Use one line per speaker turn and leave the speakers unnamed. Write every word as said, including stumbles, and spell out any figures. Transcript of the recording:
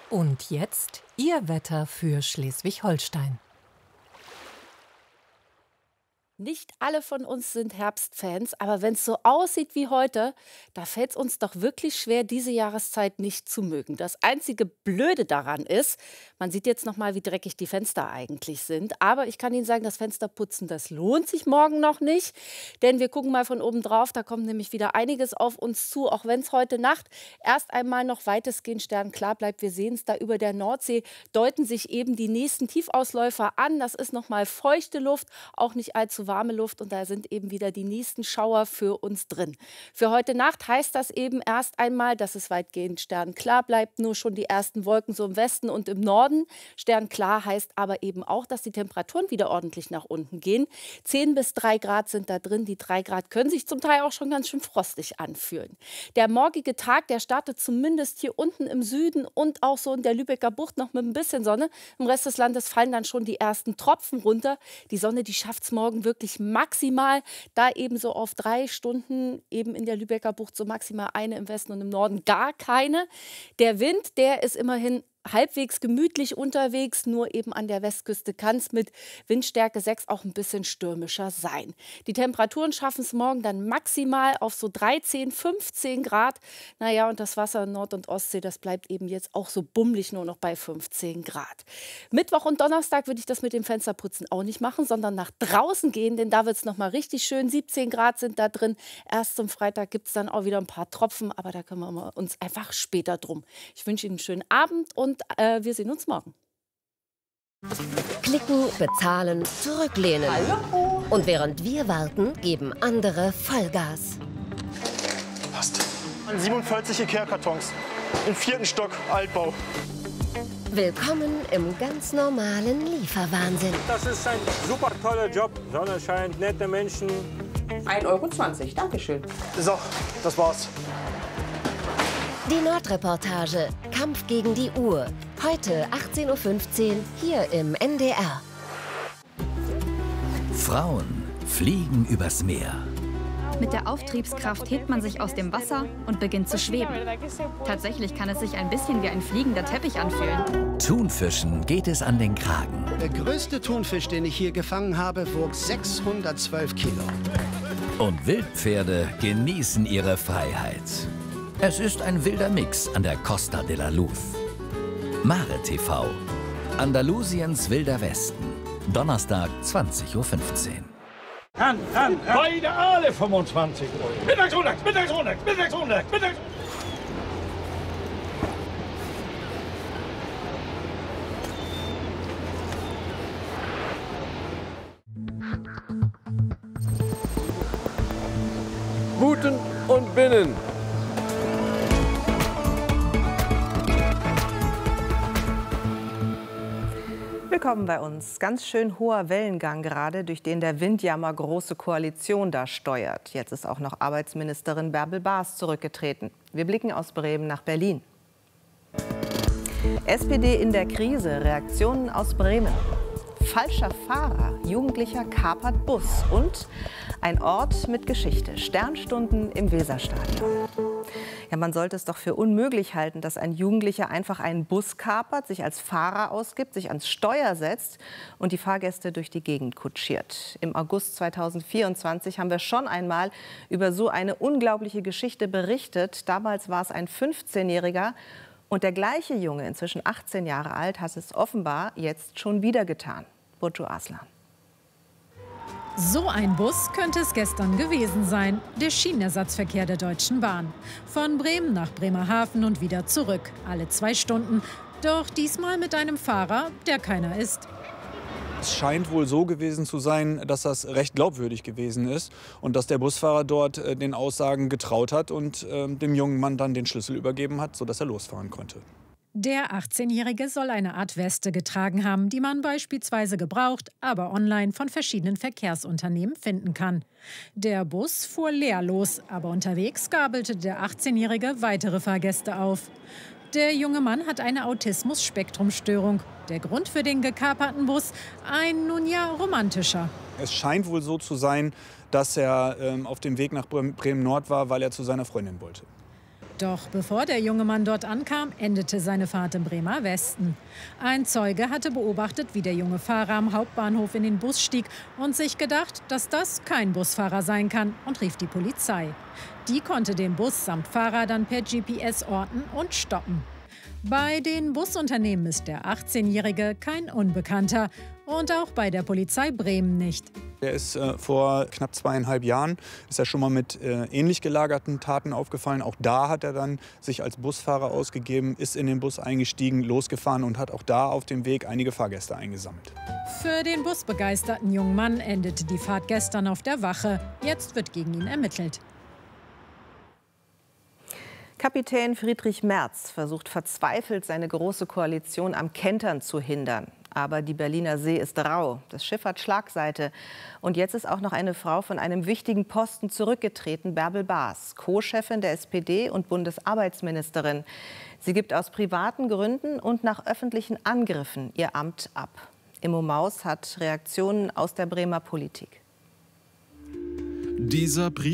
Und jetzt Ihr Wetter für Schleswig-Holstein.
Nicht alle von uns sind Herbstfans, aber wenn es so aussieht wie heute, da fällt es uns doch wirklich schwer, diese Jahreszeit nicht zu mögen. Das einzige Blöde daran ist, man sieht jetzt noch mal, wie dreckig die Fenster eigentlich sind. Aber ich kann Ihnen sagen, das Fensterputzen, das lohnt sich morgen noch nicht. Denn wir gucken mal von oben drauf, da kommt nämlich wieder einiges auf uns zu. Auch wenn es heute Nacht erst einmal noch weitestgehend sternklar bleibt. Wir sehen es da über der Nordsee, deuten sich eben die nächsten Tiefausläufer an. Das ist noch mal feuchte Luft, auch nicht allzu warme Luft, und da sind eben wieder die nächsten Schauer für uns drin. Für heute Nacht heißt das eben erst einmal, dass es weitgehend sternklar bleibt, nur schon die ersten Wolken so im Westen und im Norden. Sternklar heißt aber eben auch, dass die Temperaturen wieder ordentlich nach unten gehen. zehn bis drei Grad sind da drin. Die drei Grad können sich zum Teil auch schon ganz schön frostig anfühlen. Der morgige Tag, der startet zumindest hier unten im Süden und auch so in der Lübecker Bucht noch mit ein bisschen Sonne. Im Rest des Landes fallen dann schon die ersten Tropfen runter. Die Sonne, die schafft es morgen wirklich maximal, da eben so auf drei Stunden eben in der Lübecker Bucht so maximal eine im Westen und im Norden gar keine. Der Wind, der ist immerhin halbwegs gemütlich unterwegs, nur eben an der Westküste kann es mit Windstärke sechs auch ein bisschen stürmischer sein. Die Temperaturen schaffen es morgen dann maximal auf so dreizehn, fünfzehn Grad. Naja, und das Wasser in Nord- und Ostsee, das bleibt eben jetzt auch so bummelig nur noch bei fünfzehn Grad. Mittwoch und Donnerstag würde ich das mit dem Fensterputzen auch nicht machen, sondern nach draußen gehen, denn da wird es noch mal richtig schön. siebzehn Grad sind da drin. Erst zum Freitag gibt es dann auch wieder ein paar Tropfen, aber da kümmern wir uns einfach später drum. Ich wünsche Ihnen einen schönen Abend und äh, wir sehen uns morgen.
Klicken, bezahlen, zurücklehnen.
Hallo.
Und während wir warten, geben andere Vollgas.
Passt. siebenundvierzig Ikea-Kartons. Im vierten Stock, Altbau.
Willkommen im ganz normalen Lieferwahnsinn.
Das ist ein super toller Job. Sonne scheint, nette Menschen.
ein Euro zwanzig, Dankeschön.
So, das war's.
Die Nordreportage, Kampf gegen die Uhr. Heute achtzehn Uhr fünfzehn hier im N D R.
Frauen fliegen übers Meer.
Mit der Auftriebskraft hebt man sich aus dem Wasser und beginnt zu schweben. Tatsächlich kann es sich ein bisschen wie ein fliegender Teppich anfühlen.
Thunfischen geht es an den Kragen.
Der größte Thunfisch, den ich hier gefangen habe, wog sechshundertzwölf Kilo.
Und Wildpferde genießen ihre Freiheit. Es ist ein wilder Mix an der Costa de la Luz. Mare T V. Andalusiens wilder Westen. Donnerstag, zwanzig Uhr fünfzehn.
An, an, an. Beide alle fünfundzwanzig Euro. Mittagsrunde, Mittagsrunde, Mittagsrunde, Mittagsrunde.
Buten und Binnen.
Willkommen bei uns. Ganz schön hoher Wellengang gerade, durch den der Windjammer Große Koalition da steuert. Jetzt ist auch noch Arbeitsministerin Bärbel Baas zurückgetreten. Wir blicken aus Bremen nach Berlin. S P D in der Krise, Reaktionen aus Bremen. Falscher Fahrer, Jugendlicher kapert Bus und ein Ort mit Geschichte, Sternstunden im Weserstadion. Ja, man sollte es doch für unmöglich halten, dass ein Jugendlicher einfach einen Bus kapert, sich als Fahrer ausgibt, sich ans Steuer setzt und die Fahrgäste durch die Gegend kutschiert. Im August zweitausendvierundzwanzig haben wir schon einmal über so eine unglaubliche Geschichte berichtet. Damals war es ein fünfzehnjähriger. Und der gleiche Junge, inzwischen achtzehn Jahre alt, hat es offenbar jetzt schon wieder getan. Burcu Aslan.
So ein Bus könnte es gestern gewesen sein. Der Schienenersatzverkehr der Deutschen Bahn. Von Bremen nach Bremerhaven und wieder zurück. Alle zwei Stunden. Doch diesmal mit einem Fahrer, der keiner ist.
Es scheint wohl so gewesen zu sein, dass das recht glaubwürdig gewesen ist und dass der Busfahrer dort äh, den Aussagen getraut hat und äh, dem jungen Mann dann den Schlüssel übergeben hat, sodass er losfahren konnte.
Der achtzehnjährige soll eine Art Weste getragen haben, die man beispielsweise gebraucht, aber online von verschiedenen Verkehrsunternehmen finden kann. Der Bus fuhr leer los, aber unterwegs gabelte der achtzehnjährige weitere Fahrgäste auf. Der junge Mann hat eine Autismus-Spektrum-Störung. Der Grund für den gekaperten Bus ein, nun ja, romantischer.
Es scheint wohl so zu sein, dass er ähm, auf dem Weg nach Bremen-Nord war, weil er zu seiner Freundin wollte.
Doch bevor der junge Mann dort ankam, endete seine Fahrt im Bremer Westen. Ein Zeuge hatte beobachtet, wie der junge Fahrer am Hauptbahnhof in den Bus stieg und sich gedacht, dass das kein Busfahrer sein kann, und rief die Polizei. Die konnte den Bus samt Fahrer dann per G P S orten und stoppen. Bei den Busunternehmen ist der achtzehnjährige kein Unbekannter und auch bei der Polizei Bremen nicht.
Er ist äh, vor knapp zweieinhalb Jahren ist er schon mal mit äh, ähnlich gelagerten Taten aufgefallen. Auch da hat er dann sich als Busfahrer ausgegeben, ist in den Bus eingestiegen, losgefahren und hat auch da auf dem Weg einige Fahrgäste eingesammelt.
Für den busbegeisterten jungen Mann endete die Fahrt gestern auf der Wache. Jetzt wird gegen ihn ermittelt.
Kapitän Friedrich Merz versucht verzweifelt, seine große Koalition am Kentern zu hindern. Aber die Berliner See ist rau, das Schiff hat Schlagseite. Und jetzt ist auch noch eine Frau von einem wichtigen Posten zurückgetreten, Bärbel Baas, Co-Chefin der S P D und Bundesarbeitsministerin. Sie gibt aus privaten Gründen und nach öffentlichen Angriffen ihr Amt ab. Immo Maus hat Reaktionen aus der Bremer Politik.
Dieser Brief